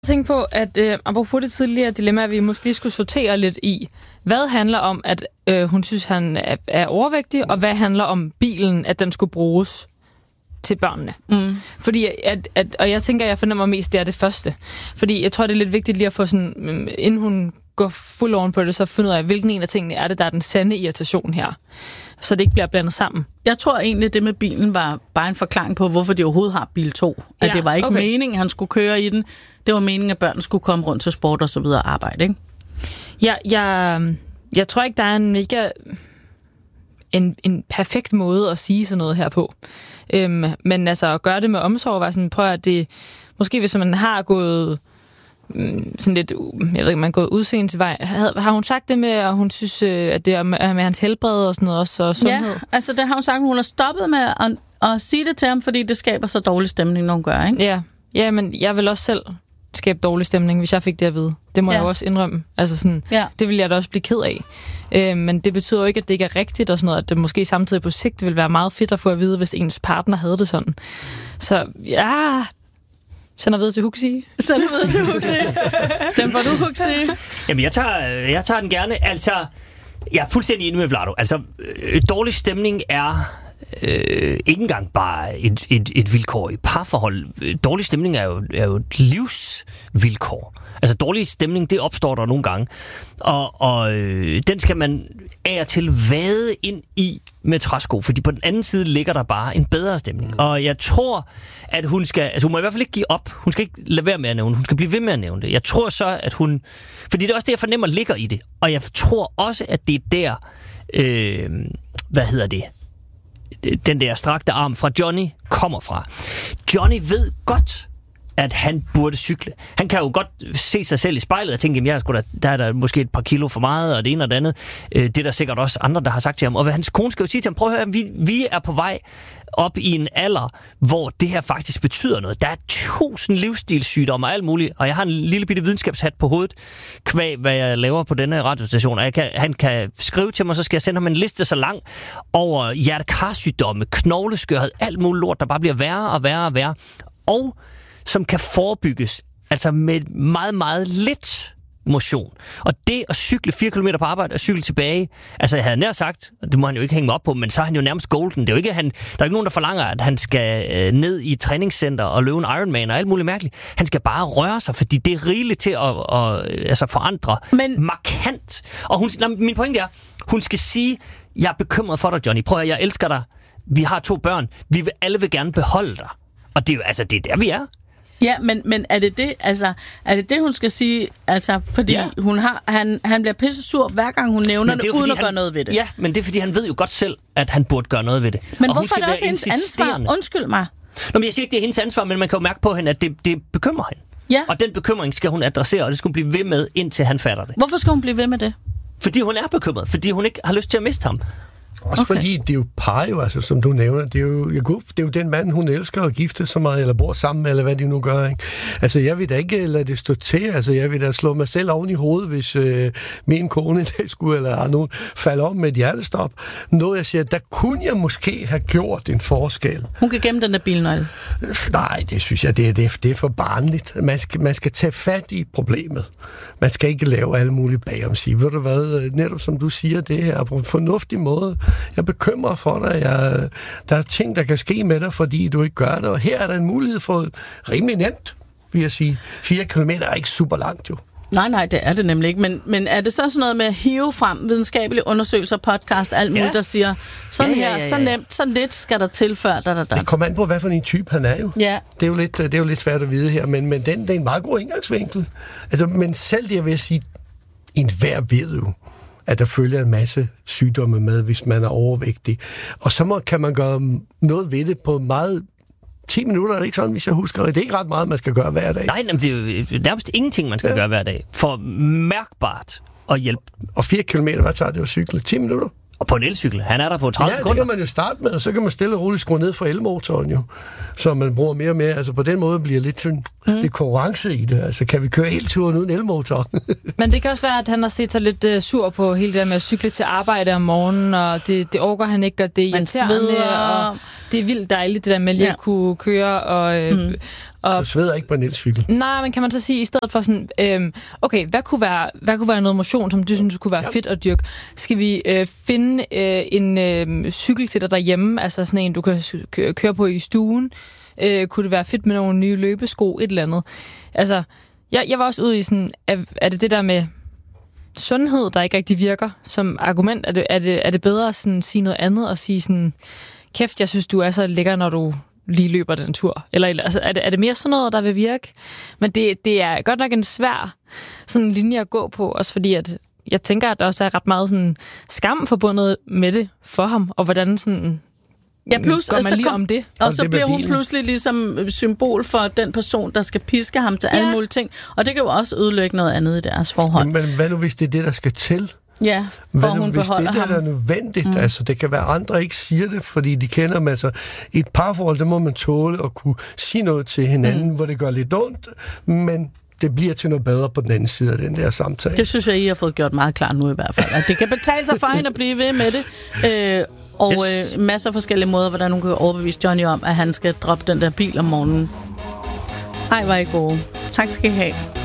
tænke på, at apropos det tidligere dilemma, at vi måske lige skulle sortere lidt i, hvad handler om, at hun synes, han er overvægtig, og hvad handler om bilen, at den skulle bruges til børnene. Fordi, og jeg tænker, jeg fornemmer mest, det er det første. Fordi jeg tror, det er lidt vigtigt lige at få sådan, inden hun går fuld oven på det, så finde ud af, hvilken en af tingene er det, der er den sande irritation her. Så det ikke bliver blandet sammen. Jeg tror egentlig, at det med bilen var bare en forklaring på, hvorfor de overhovedet har bil 2. At det var ikke meningen, han skulle køre i den. Det var meningen, at børnene skulle komme rundt til sport og så videre og arbejde, ikke? Jeg tror ikke, der er en mega... En perfekt måde at sige sådan noget her på. Men altså at gøre det med omsorg, var sådan, prøv at det... Måske hvis man har gået... sådan lidt, jeg ved ikke, man er gået udseende til vej. Har hun sagt det med, at hun synes, at det er med hans helbred og sådan noget også, og sundhed? Ja, altså det har hun sagt, hun har stoppet med at sige det til ham, fordi det skaber så dårlig stemning, når hun gør, ikke? Ja, men jeg vil også selv skabe dårlig stemning, hvis jeg fik det at vide. Det må jeg jo også indrømme. Altså sådan, det vil jeg da også blive ked af. Men det betyder jo ikke, at det ikke er rigtigt og sådan noget, at det måske samtidig på sigt vil være meget fedt at få at vide, hvis ens partner havde det sådan. Så ja... Sender videre til Huxi. Den var du, Huxi. Jamen, jeg tager den gerne. Altså, jeg er fuldstændig enig med Vlado. Altså, dårlig stemning er ikke engang bare et vilkår i parforhold. Dårlig stemning er jo et livsvilkår. Altså, dårlig stemning, det opstår der nogle gange. Og den skal man af og til vade ind i med træsko, fordi på den anden side ligger der bare en bedre stemning. Og jeg tror, at hun skal... Altså, hun må i hvert fald ikke give op. Hun skal ikke lade være med at nævne. Hun skal blive ved med at nævne det. Jeg tror så, at hun... Fordi det er også det, jeg fornemmer ligger i det. Og jeg tror også, at det er der... den der strakte arm fra Johnny kommer fra. Johnny ved godt, at han burde cykle. Han kan jo godt se sig selv i spejlet og tænke, at der er der måske et par kilo for meget, og det ene og det andet. Det er der sikkert også andre, der har sagt til ham. Og hans kone skal jo sige til ham, prøv at høre, vi er på vej op i en alder, hvor det her faktisk betyder noget. Der er 1000 livsstilssygdomme og alt muligt, og jeg har en lille bitte videnskabshat på hovedet, kvæg hvad jeg laver på denne radiostation, og han kan skrive til mig, så skal jeg sende ham en liste så lang over hjertekarsygdomme, knogleskørhed, alt muligt lort, der bare bliver værre og værre og værre, og som kan forebygges, altså med meget, meget lidt motion. Og det at cykle 4 km på arbejde og cykle tilbage, altså jeg havde nær sagt, det må han jo ikke hænge mig op på, men så er han jo nærmest golden. Det er jo ikke, der er ikke nogen, der forlanger, at han skal ned i et træningscenter og løbe en Ironman og alt muligt mærkeligt. Han skal bare røre sig, fordi det er rigeligt til at forandre markant. Og min pointe er, hun skal sige, jeg er bekymret for dig, Johnny. Prøv at jeg elsker dig. Vi har 2 børn. Alle vil gerne beholde dig. Og det er jo, altså, det er der, vi er. Ja, men er det det, altså, er det det, hun skal sige, altså, fordi han bliver pisse sur, hver gang hun nævner det, uden at gøre noget ved det? Ja, men det er, fordi han ved jo godt selv, at han burde gøre noget ved det. Men og hvorfor er det også hendes ansvar? Undskyld mig. Nå, men jeg siger ikke, det er hendes ansvar, men man kan jo mærke på hende, at det bekymrer hende. Ja. Og den bekymring skal hun adressere, og det skal hun blive ved med, indtil han fatter det. Hvorfor skal hun blive ved med det? Fordi hun er bekymret, fordi hun ikke har lyst til at miste ham. Også fordi det er jo par jo, altså, som du nævner. Det er jo den mand, hun elsker at gifte så meget, eller bor sammen med, eller hvad de nu gør, ikke? Altså, jeg vil da ikke lade det stå til. Altså, jeg vil da slå mig selv oven i hovedet, hvis min kone skulle, eller nogen falde om med et hjertestop. Noget, jeg siger, der kunne jeg måske have gjort en forskel. Hun kan gemme den der bilnøgle. Nej, det synes jeg, det er for barnligt. Man skal tage fat i problemet. Man skal ikke lave alle mulige bagom sige, ved du hvad, netop som du siger det her, på en fornuftig måde. Jeg bekymrer for dig. Der er ting, der kan ske med dig, fordi du ikke gør det. Og her er der en mulighed for rimelig nemt, vil jeg sige. 4 kilometer er ikke super langt, jo. Nej, det er det nemlig ikke. Men er det så sådan noget med at hive frem videnskabelige undersøgelser, podcast, alt muligt, der siger, sådan her, så nemt, så lidt skal der til før, Det kommer an på, hvad for en type han er jo. Ja. Det er jo lidt svært at vide her, men det er en meget god indgangsvinkel. Altså, men selv det, jeg vil sige, enhver ved jo, at der følger en masse sygdomme med, hvis man er overvægtig. Og så kan man gøre noget ved det på meget 10 minutter, er det ikke sådan, hvis jeg husker. Det er ikke ret meget, man skal gøre hver dag. Nej, det er jo nærmest ingenting, man skal gøre hver dag. For mærkbart at hjælpe. Og 4 kilometer, hvad tager det at cykle? 10 minutter? Og på en elcykel. Han er der på 30 sekunder. Ja, det kan man jo starte med, og så kan man stille og roligt skrue ned for elmotoren jo. Så man bruger mere og mere. Altså på den måde bliver lidt sådan lidt konkurrence i det. Altså kan vi køre hele turen uden elmotor? Men det kan også være, at han har set sig lidt sur på hele det der med at cykle til arbejde om morgenen, og det orker han ikke, og det er irriterende, og det er vildt dejligt, det der med lige at kunne køre Du sveder ikke på en elcykel. Nej, men kan man så sige, i stedet for sådan, okay, hvad kunne være noget motion, som du synes kunne være fedt at dyrke? Skal vi finde en cykel til dig derhjemme, altså sådan en, du kan køre på i stuen? Kunne det være fedt med nogle nye løbesko, et eller andet? Altså, jeg var også ude i sådan, er det der med sundhed, der ikke rigtig virker som argument? Er det bedre at sådan sige noget andet og sige sådan, kæft, jeg synes, du er så lækker, når du lige løber den tur? Eller altså, er det mere sådan noget, der vil virke? Men det er godt nok en svær sådan linje at gå på, også fordi at jeg tænker, at der også er ret meget sådan skam forbundet med det for ham, og hvordan sådan går man lige om det. Og så bliver hun pludselig ligesom symbol for den person, der skal piske ham til alle mulige ting. Og det kan jo også ødelægge noget andet i deres forhold. Men hvad nu, hvis det er det, der skal til? Ja, for hun beholder ham. Hvis det er nødvendigt, altså det kan være andre ikke siger det, fordi de kender dem. Altså, i et parforhold, det må man tåle at kunne sige noget til hinanden, hvor det gør lidt ondt, men det bliver til noget bedre på den anden side af den der samtale. Det synes jeg, I har fået gjort meget klart nu i hvert fald. At det kan betale sig for hende at blive ved med det. Og masser af forskellige måder, hvordan hun kan overbevise Johnny om, at han skal droppe den der bil om morgenen. Ej, var I gode. Tak skal I have.